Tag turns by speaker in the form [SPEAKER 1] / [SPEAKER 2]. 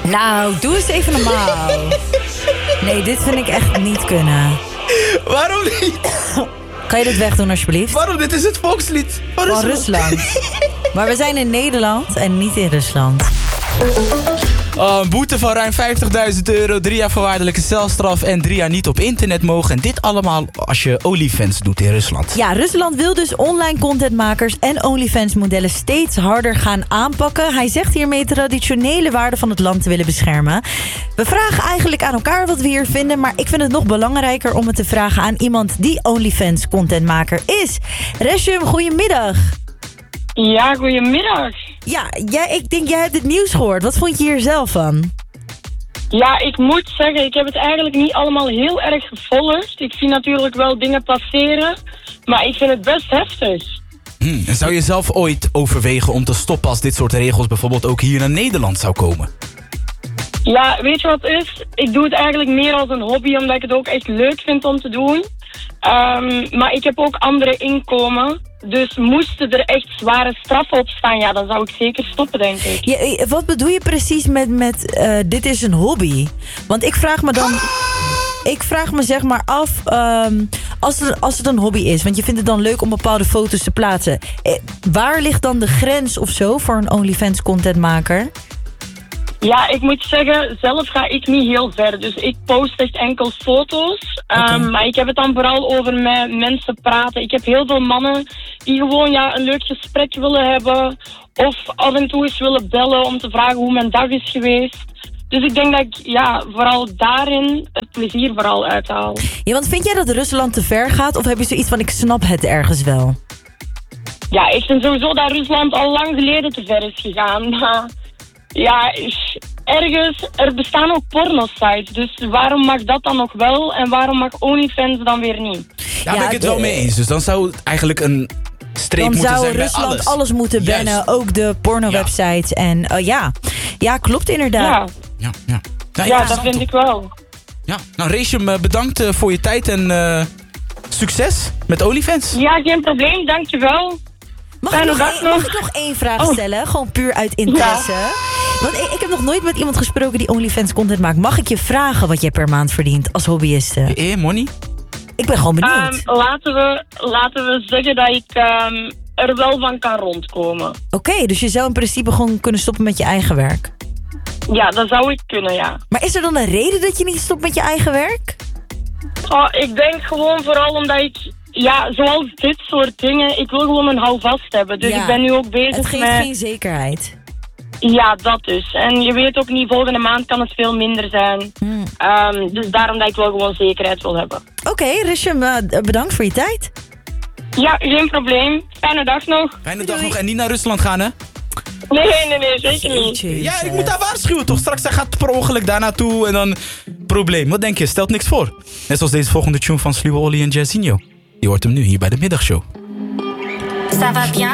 [SPEAKER 1] Nou, doe eens even normaal. Nee, dit vind ik echt niet kunnen.
[SPEAKER 2] Waarom niet?
[SPEAKER 1] Kan je dit wegdoen alsjeblieft?
[SPEAKER 2] Waarom? Dit is het volkslied
[SPEAKER 1] Van Rusland. Maar we zijn in Nederland en niet in Rusland.
[SPEAKER 2] Een boete van ruim €50.000, 3 jaar voorwaardelijke celstraf en 3 jaar niet op internet mogen. En dit allemaal als je OnlyFans doet in Rusland.
[SPEAKER 1] Ja, Rusland wil dus online contentmakers en OnlyFans-modellen steeds harder gaan aanpakken. Hij zegt hiermee traditionele waarden van het land te willen beschermen. We vragen eigenlijk aan elkaar wat we hier vinden, maar ik vind het nog belangrijker om het te vragen aan iemand die OnlyFans-contentmaker is. Resjum, goedemiddag.
[SPEAKER 3] Ja, goedemiddag.
[SPEAKER 1] Ja, ik denk jij hebt het nieuws gehoord. Wat vond je hier zelf van?
[SPEAKER 3] Ja, ik moet zeggen, ik heb het eigenlijk niet allemaal heel erg gevolgd. Ik zie natuurlijk wel dingen passeren, maar ik vind het best heftig.
[SPEAKER 2] En zou je zelf ooit overwegen om te stoppen als dit soort regels bijvoorbeeld ook hier naar Nederland zou komen?
[SPEAKER 3] Ja, weet je wat het is? Ik doe het eigenlijk meer als een hobby, omdat ik het ook echt leuk vind om te doen. Maar ik heb ook andere inkomen. Dus moesten er echt zware straffen op staan, ja, dan zou ik zeker stoppen, denk ik.
[SPEAKER 1] Ja, wat bedoel je precies met dit is een hobby? Want ik vraag me dan... Ik vraag me zeg maar af, als het een hobby is, want je vindt het dan leuk om bepaalde foto's te plaatsen. Waar ligt dan de grens of zo voor een OnlyFans contentmaker?
[SPEAKER 3] Ja, ik moet zeggen, zelf ga ik niet heel ver. Dus ik post echt enkel foto's. Maar ik heb het dan vooral over met mensen praten. Ik heb heel veel mannen die gewoon een leuk gesprek willen hebben. Of af en toe eens willen bellen om te vragen hoe mijn dag is geweest. Dus ik denk dat ik vooral daarin het plezier vooral uithaal.
[SPEAKER 1] Ja, want vind jij dat Rusland te ver gaat? Of heb je zoiets van, ik snap het ergens wel?
[SPEAKER 3] Ja, ik vind sowieso dat Rusland al lang geleden te ver is gegaan. Maar ja, ergens, er bestaan ook pornosites. Dus waarom mag dat dan nog wel en waarom mag OnlyFans dan weer niet?
[SPEAKER 2] Daar ben ik het wel mee eens. Dus dan zou het eigenlijk een streep
[SPEAKER 1] dan
[SPEAKER 2] moeten
[SPEAKER 1] zou
[SPEAKER 2] zijn bij
[SPEAKER 1] Rusland alles moeten bannen.
[SPEAKER 2] Juist.
[SPEAKER 1] Ook de porno-websites. En ja, klopt inderdaad.
[SPEAKER 2] Ja,
[SPEAKER 3] dat vind ik wel.
[SPEAKER 2] Ja, nou Resjum, bedankt voor je tijd en succes met OnlyFans.
[SPEAKER 3] Ja, geen probleem, dankjewel.
[SPEAKER 1] Mag ik nog één vraag stellen? Gewoon puur uit interesse. Ja. Want ik heb nog nooit met iemand gesproken die OnlyFans content maakt. Mag ik je vragen wat jij per maand verdient als hobbyiste?
[SPEAKER 2] Money?
[SPEAKER 1] Ik ben gewoon benieuwd.
[SPEAKER 3] Laten we zeggen dat ik er wel van kan rondkomen.
[SPEAKER 1] Oké, dus je zou in principe gewoon kunnen stoppen met je eigen werk?
[SPEAKER 3] Ja, dat zou ik kunnen, ja.
[SPEAKER 1] Maar is er dan een reden dat je niet stopt met je eigen werk?
[SPEAKER 3] Ik denk gewoon vooral omdat ik... Ja, zoals dit soort dingen, ik wil gewoon een houvast hebben. Dus ik ben nu ook bezig met...
[SPEAKER 1] Het geeft geen zekerheid.
[SPEAKER 3] Ja, dat dus. En je weet ook niet, volgende maand kan het veel minder zijn. Dus daarom dat ik wel gewoon zekerheid wil hebben.
[SPEAKER 1] Oké, Resjum, bedankt voor je tijd.
[SPEAKER 3] Ja, geen probleem. Fijne dag nog.
[SPEAKER 2] Fijne dag nog en niet naar Rusland gaan, hè?
[SPEAKER 3] Nee, zeker niet.
[SPEAKER 2] Ja, ik moet haar waarschuwen toch? Straks hij gaat per ongeluk daar naartoe en dan... Probleem, wat denk je? Stelt niks voor. Net zoals deze volgende tune van Sluwe Olly en Jazzinho. Je hoort hem nu hier bij de middagshow.
[SPEAKER 4] Ça va bien?